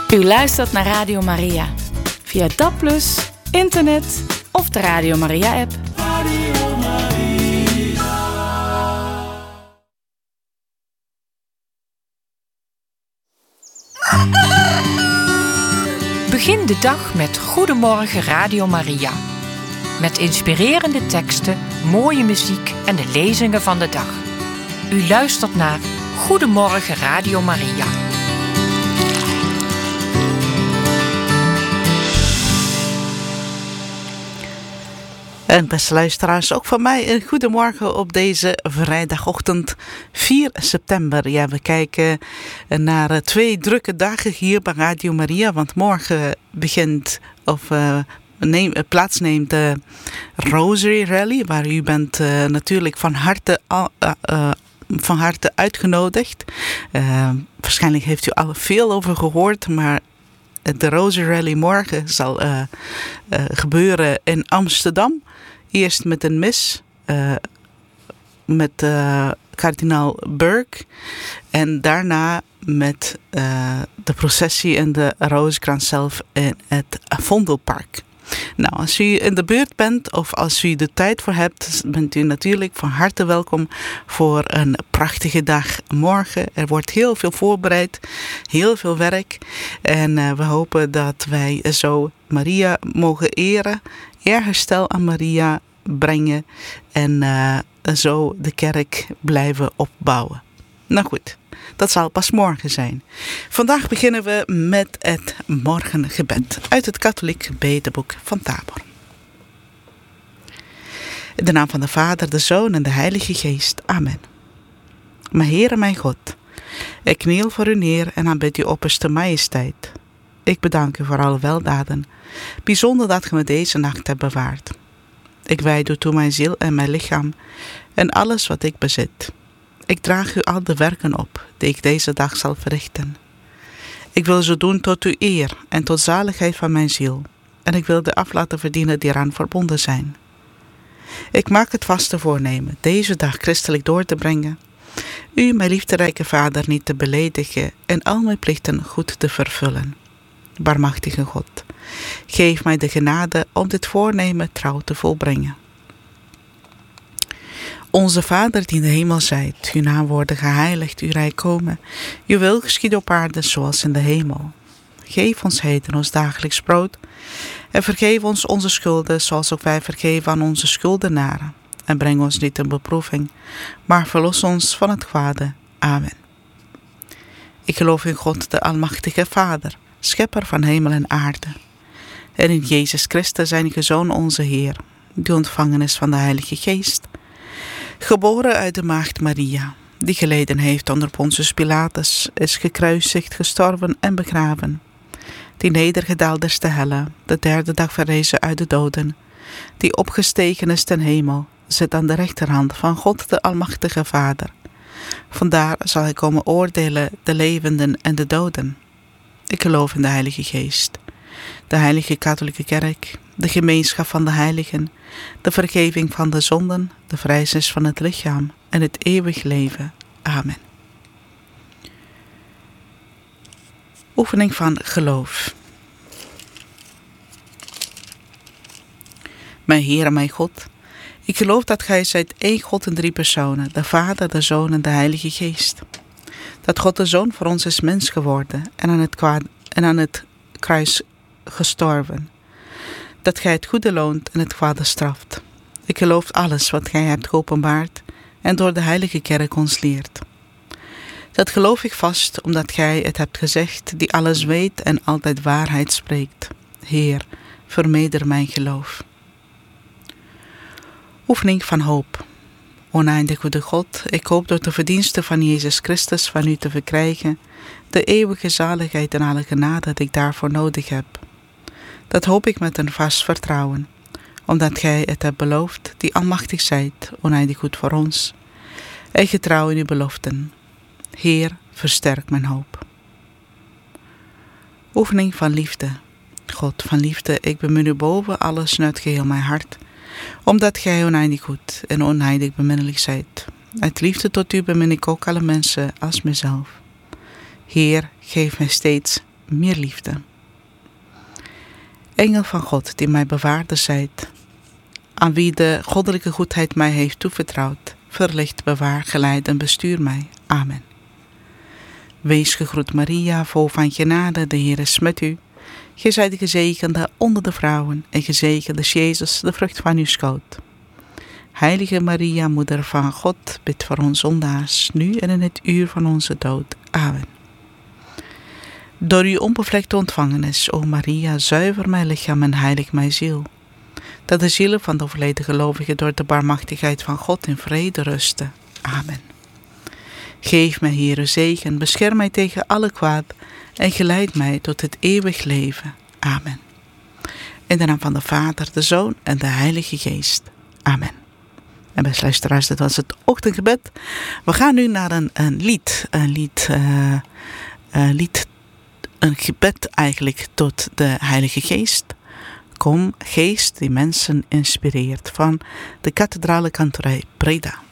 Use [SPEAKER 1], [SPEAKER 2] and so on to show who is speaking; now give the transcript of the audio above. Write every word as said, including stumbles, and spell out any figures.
[SPEAKER 1] U luistert naar Radio Maria. Via D A B plus, internet of de Radio Maria-app.
[SPEAKER 2] Radio Maria.
[SPEAKER 3] Begin de dag met Goedemorgen Radio Maria. Met inspirerende teksten, mooie muziek en de lezingen van de dag. U luistert naar Goedemorgen Radio Maria.
[SPEAKER 4] En beste luisteraars, ook van mij een goedemorgen op deze vrijdagochtend vier september. Ja, we kijken naar twee drukke dagen hier bij Radio Maria, want morgen begint of uh, neem, plaatsneemt de Rosary Rally, waar u bent uh, natuurlijk van harte, uh, uh, van harte uitgenodigd. Uh, waarschijnlijk heeft u al veel over gehoord, maar de Rosary Rally morgen zal uh, uh, gebeuren in Amsterdam. Eerst met een mis uh, met uh, kardinaal Burke en daarna met uh, de processie en de rozenkrans zelf in het Vondelpark. Nou, als u in de buurt bent of als u de tijd voor hebt, bent u natuurlijk van harte welkom voor een prachtige dag morgen. Er wordt heel veel voorbereid, heel veel werk en uh, we hopen dat wij zo Maria mogen eren, eerherstel aan Maria brengen en uh, zo de kerk blijven opbouwen. Nou goed, dat zal pas morgen zijn. Vandaag beginnen we met het morgengebed uit het katholiek gebedenboek van Tabor. In de naam van de Vader, de Zoon en de Heilige Geest. Amen. Mijn Heere, mijn God, ik kniel voor u neer en aanbid uw opperste majesteit. Ik bedank u voor alle weldaden, bijzonder dat ge me deze nacht hebt bewaard. Ik wijd u toe mijn ziel en mijn lichaam en alles wat ik bezit. Ik draag u al de werken op die ik deze dag zal verrichten. Ik wil zo doen tot uw eer en tot zaligheid van mijn ziel. En ik wil de af laten verdienen die eraan verbonden zijn. Ik maak het vaste voornemen deze dag christelijk door te brengen. U, mijn liefderijke Vader, niet te beledigen en al mijn plichten goed te vervullen. Barmachtige God, geef mij de genade om dit voornemen trouw te volbrengen. Onze Vader die in de hemel zijt, uw naam worden geheiligd, uw rijk komen. Uw wil geschieden op aarde zoals in de hemel. Geef ons heden ons dagelijks brood en vergeef ons onze schulden zoals ook wij vergeven aan onze schuldenaren. En breng ons niet in beproeving, maar verlos ons van het kwade. Amen. Ik geloof in God, de Almachtige Vader, schepper van hemel en aarde. En in Jezus Christus, zijn Zoon, onze Heer, die ontvangen is van de Heilige Geest. Geboren uit de maagd Maria, die geleden heeft onder Pontius Pilatus, is gekruisigd, gestorven en begraven. Die nedergedaald is te helle, de derde dag verrezen uit de doden. Die opgestegen is ten hemel, zit aan de rechterhand van God de Almachtige Vader. Vandaar zal hij komen oordelen de levenden en de doden. Ik geloof in de Heilige Geest, de Heilige Katholieke Kerk, de gemeenschap van de heiligen, de vergeving van de zonden, de vrijheid van het lichaam en het eeuwig leven. Amen. Oefening van geloof. Mijn Heer en mijn God, ik geloof dat gij zijt één God in drie personen, de Vader, de Zoon en de Heilige Geest. Dat God de Zoon voor ons is mens geworden en aan het, kwaad, en aan het kruis gestorven. Dat gij het goede loont en het kwade straft. Ik geloof alles wat gij hebt geopenbaard en door de Heilige Kerk ons leert. Dat geloof ik vast, omdat gij het hebt gezegd, die alles weet en altijd waarheid spreekt. Heer, vermeeder mijn geloof. Oefening van hoop. Oneindig goede God, ik hoop door de verdiensten van Jezus Christus van u te verkrijgen, de eeuwige zaligheid en alle genade die ik daarvoor nodig heb. Dat hoop ik met een vast vertrouwen, omdat gij het hebt beloofd, die almachtig zijt, oneindig goed voor ons, en getrouw in uw beloften. Heer, versterk mijn hoop. Oefening van liefde. God van liefde, ik bemin u boven alles uit geheel mijn hart, omdat gij oneindig goed en oneindig beminnelijk zijt. Uit liefde tot u bemin ik ook alle mensen als mezelf. Heer, geef mij steeds meer liefde. Engel van God, die mij bewaarder zijt, aan wie de goddelijke goedheid mij heeft toevertrouwd, verlicht, bewaar, geleid en bestuur mij. Amen. Wees gegroet Maria, vol van genade, de Heer is met u. Gij zijt gezegende onder de vrouwen en gezegend is Jezus, de vrucht van uw schoot. Heilige Maria, Moeder van God, bid voor ons zondaars, nu en in het uur van onze dood. Amen. Door uw onbevlekte ontvangenis, o Maria, zuiver mijn lichaam en heilig mijn ziel. Dat de zielen van de overleden gelovigen door de barmachtigheid van God in vrede rusten. Amen. Geef mij, Heer, uw zegen, bescherm mij tegen alle kwaad en geleid mij tot het eeuwig leven. Amen. In de naam van de Vader, de Zoon en de Heilige Geest. Amen. En beste luisteraars, dit was het ochtendgebed. We gaan nu naar een, een lied. Een lied, uh, een lied, een gebed eigenlijk tot de Heilige Geest. Kom, Geest die mensen inspireert, van de kathedrale kantorij Breda.